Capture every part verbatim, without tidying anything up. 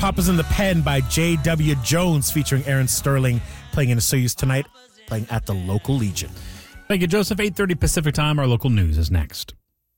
Papa's in the Pen by J W Jones featuring Aaron Sterling playing in Soyuz tonight, playing at the local Legion. Thank you, Joseph. eight thirty Pacific Time. Our local news is next.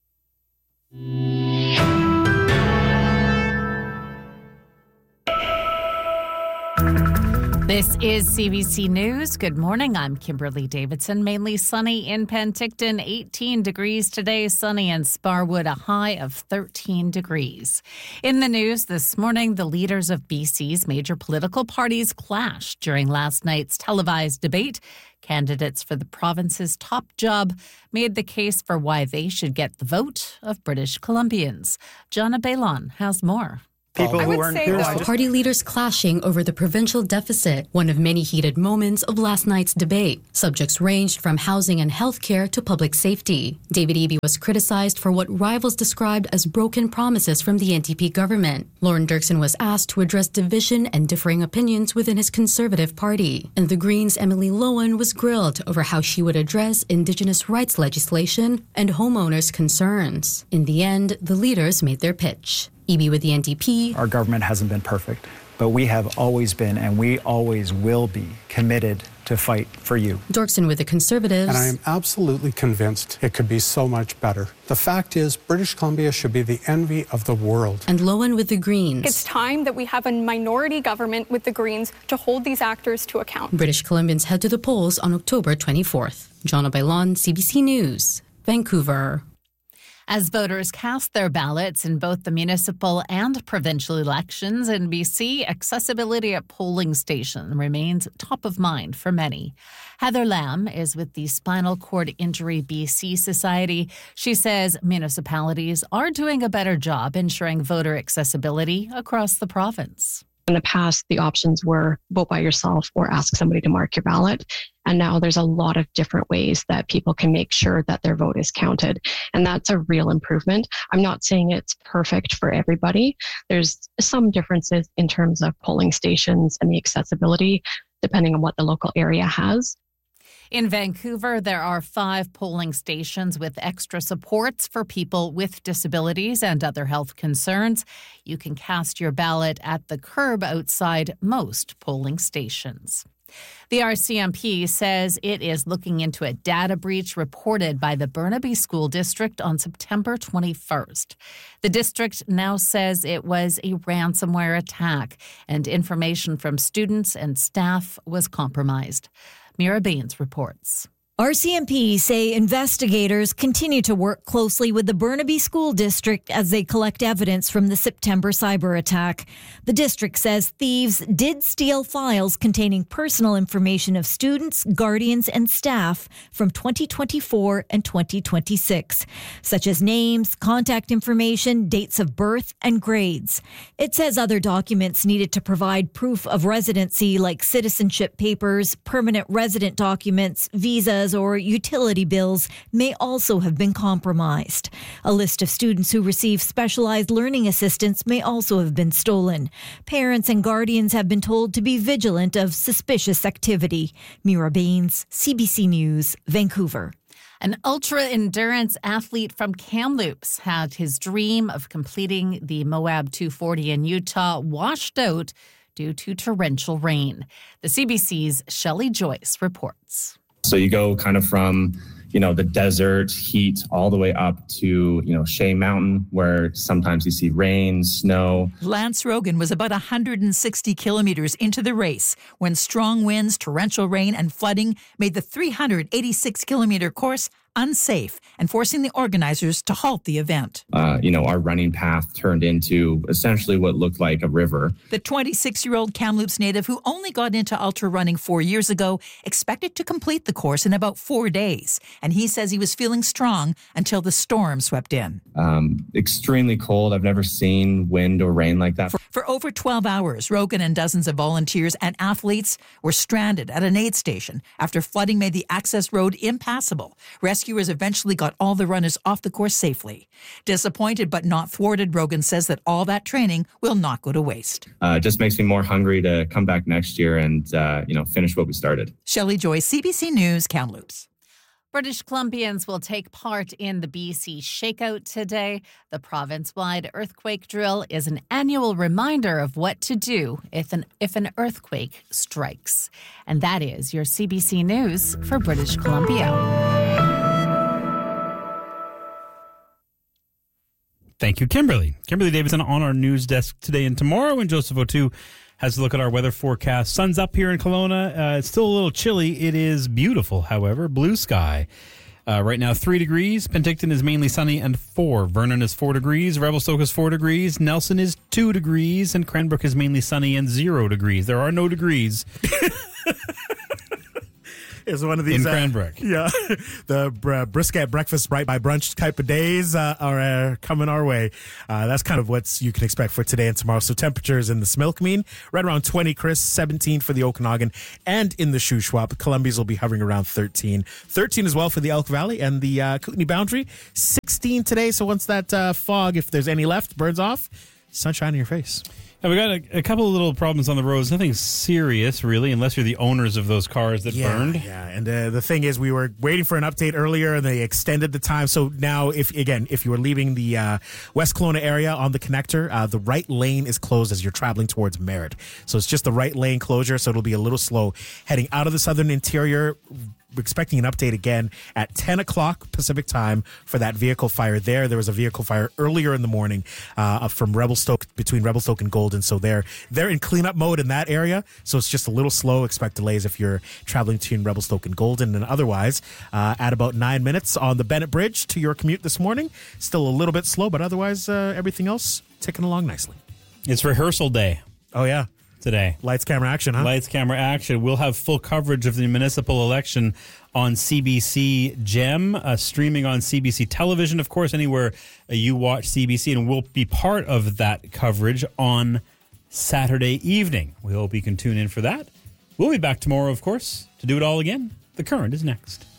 This is C B C News. Good morning. I'm Kimberly Davidson. Mainly sunny in Penticton, eighteen degrees today. Sunny in Sparwood, a high of thirteen degrees. In the news this morning, the leaders of B C's major political parties clashed during last night's televised debate. Candidates for the province's top job made the case for why they should get the vote of British Columbians. Jonna Bailon has more. People who weren't here. Party leaders clashing over the provincial deficit, one of many heated moments of last night's debate. Subjects ranged from housing and healthcare to public safety. David Eby was criticized for what rivals described as broken promises from the N D P government. Lauren Dirksen was asked to address division and differing opinions within his Conservative Party. And the Greens' Emily Lowen was grilled over how she would address Indigenous rights legislation and homeowners' concerns. In the end, the leaders made their pitch. Eby with the N D P. Our government hasn't been perfect, but we have always been and we always will be committed to fight for you. Dirksen with the Conservatives. And I am absolutely convinced it could be so much better. The fact is, British Columbia should be the envy of the world. And Lowen with the Greens. It's time that we have a minority government with the Greens to hold these actors to account. British Columbians head to the polls on October twenty-fourth. Jonna Bailon, C B C News, Vancouver. As voters cast their ballots in both the municipal and provincial elections in B C, accessibility at polling stations remains top of mind for many. Heather Lamb is with the Spinal Cord Injury B C Society. She says municipalities are doing a better job ensuring voter accessibility across the province. In the past, the options were vote by yourself or ask somebody to mark your ballot. And now there's a lot of different ways that people can make sure that their vote is counted. And that's a real improvement. I'm not saying it's perfect for everybody. There's some differences in terms of polling stations and the accessibility, depending on what the local area has. In Vancouver, there are five polling stations with extra supports for people with disabilities and other health concerns. You can cast your ballot at the curb outside most polling stations. The R C M P says it is looking into a data breach reported by the Burnaby School District on September twenty-first. The district now says it was a ransomware attack and information from students and staff was compromised. Mira Baines reports. R C M P say investigators continue to work closely with the Burnaby School District as they collect evidence from the September cyber attack. The district says thieves did steal files containing personal information of students, guardians, and staff from twenty twenty-four and twenty twenty-six, such as names, contact information, dates of birth, and grades. It says other documents needed to provide proof of residency like citizenship papers, permanent resident documents, visas, or utility bills may also have been compromised. A list of students who receive specialized learning assistance may also have been stolen. Parents and guardians have been told to be vigilant of suspicious activity. Mira Baines, C B C News, Vancouver. An ultra-endurance athlete from Kamloops had his dream of completing the Moab two forty in Utah washed out due to torrential rain. The C B C's Shelley Joyce reports. So you go kind of from, you know, the desert heat all the way up to, you know, Shea Mountain, where sometimes you see rain, snow. Lance Rogan was about one hundred sixty kilometers into the race when strong winds, torrential rain, and flooding made the three hundred eighty-six kilometer course unsafe and forcing the organizers to halt the event. Uh, you know, our running path turned into essentially what looked like a river. The twenty-six-year-old Kamloops native who only got into ultra running four years ago expected to complete the course in about four days. And he says he was feeling strong until the storm swept in. Um, extremely cold. I've never seen wind or rain like that. For, for over twelve hours, Rogan and dozens of volunteers and athletes were stranded at an aid station after flooding made the access road impassable. Rescue Rescuers eventually got all the runners off the course safely. Disappointed but not thwarted, Rogan says that all that training will not go to waste. Uh, it just makes me more hungry to come back next year and, uh, you know, finish what we started. Shelley Joyce, C B C News, Kamloops. British Columbians will take part in the B C Shakeout today. The province-wide earthquake drill is an annual reminder of what to do if an if an earthquake strikes. And that is your C B C News for British Columbia. Thank you, Kimberly. Kimberly Davidson on our news desk today and tomorrow, and Joseph O'Toole has a look at our weather forecast. Sun's up here in Kelowna. Uh, it's still a little chilly. It is beautiful, however. Blue sky. Uh, right now, three degrees. Penticton is mainly sunny and four. Vernon is four degrees. Revelstoke is four degrees. Nelson is two degrees. And Cranbrook is mainly sunny and zero degrees. There are no degrees. Is one of these in Cranbrook. Uh, yeah, the uh, brisket breakfast right by brunch type of days uh, are uh, coming our way. Uh, that's kind of what you can expect for today and tomorrow. So temperatures in the Smilkmeen right around twenty, Chris, seventeen for the Okanagan, and in the Shuswap, Columbia's will be hovering around thirteen. thirteen as well for the Elk Valley and the uh, Kootenay Boundary. sixteen today. So once that uh, fog, if there's any left, burns off, sunshine in your face. And we got a, a couple of little problems on the roads. Nothing serious, really, unless you're the owners of those cars that yeah, burned. Yeah, and uh, the thing is, we were waiting for an update earlier, and they extended the time. So now, if again, if you were leaving the uh, West Kelowna area on the connector, uh, the right lane is closed as you're traveling towards Merritt. So it's just the right lane closure, so it'll be a little slow heading out of the southern interior. We're expecting an update again at ten o'clock Pacific time for that vehicle fire there. There was a vehicle fire earlier in the morning uh, from Revelstoke, between Revelstoke and Golden. So they're, they're in cleanup mode in that area. So it's just a little slow. Expect delays if you're traveling between Revelstoke and Golden. And otherwise, uh, at about nine minutes on the Bennett Bridge to your commute this morning. Still a little bit slow, but otherwise uh, everything else ticking along nicely. It's rehearsal day. Oh, yeah. Today. Lights, camera, action, huh? Lights, camera, action. We'll have full coverage of the municipal election on C B C Gem, uh, streaming on C B C television, of course, anywhere uh, you watch C B C, and we'll be part of that coverage on Saturday evening. We hope you can tune in for that. We'll be back tomorrow, of course, to do it all again. The Current is next.